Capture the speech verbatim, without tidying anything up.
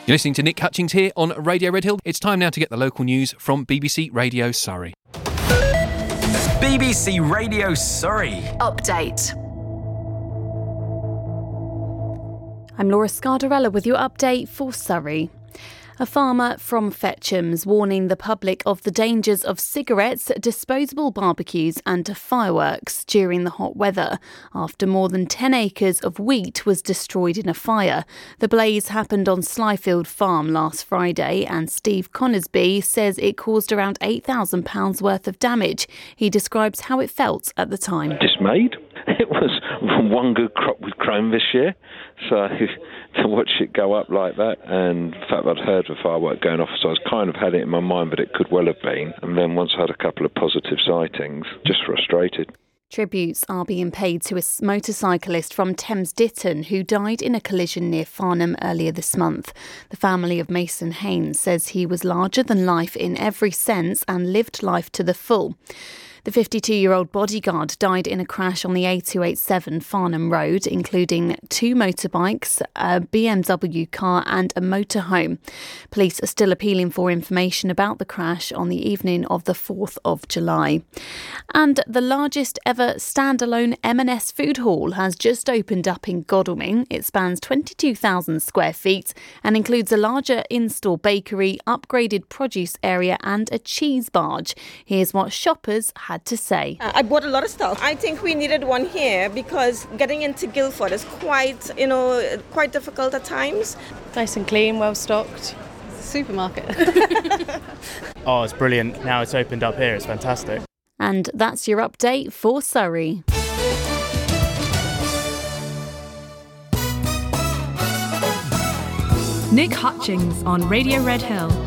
You're listening to Nick Hutchings here on Radio Red Hill. It's time now to get the local news from B B C Radio Surrey. B B C Radio Surrey. Update. I'm Laura Scardarella with your update for Surrey. A farmer from Fetcham's warning the public of the dangers of cigarettes, disposable barbecues and fireworks during the hot weather after more than ten acres of wheat was destroyed in a fire. The blaze happened on Slyfield Farm last Friday and Steve Conisby says it caused around eight thousand pounds worth of damage. He describes how it felt at the time. Dismayed. It was one good crop we've grown this year, so to watch it go up like that, and in fact I'd heard the firework going off, so I was kind of had it in my mind, but it could well have been. And then once I had a couple of positive sightings, just frustrated. Tributes are being paid to a motorcyclist from Thames Ditton who died in a collision near Farnham earlier this month. The family of Mason Haynes says he was larger than life in every sense and lived life to the full. The fifty-two-year-old bodyguard died in a crash on the A two eighty-seven Farnham Road, including two motorbikes, a B M W car and a motorhome. Police are still appealing for information about the crash on the evening of the fourth of July. And the largest ever standalone M and S food hall has just opened up in Godalming. It spans twenty-two thousand square feet and includes a larger in-store bakery, upgraded produce area and a cheese barge. Here's what shoppers had to say. Uh, I bought a lot of stuff. I think we needed one here because getting into Guildford is quite, you know, quite difficult at times. Nice and clean, well stocked. Supermarket. Oh, it's brilliant. Now it's opened up here. It's fantastic. And that's your update for Surrey. Nick Hutchings on Radio Red Hill.